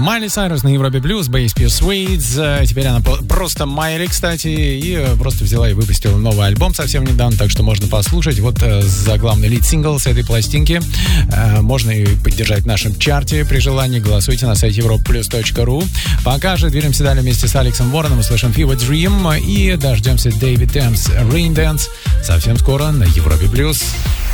Майли Сайрус на Европе Плюс, Bass Pure Sweets. Теперь она просто Майли, кстати, и просто взяла и выпустила новый альбом совсем недавно, так что можно послушать. Вот заглавный лид-сингл с этой пластинки. Можно и поддержать в нашем чарте при желании. Голосуйте на сайте europaplus.ru. Пока же двигаемся далее вместе с Алексом Вороном. Услышим Fever Dream и дождемся David Thames Rain Dance совсем скоро на Европе Плюс.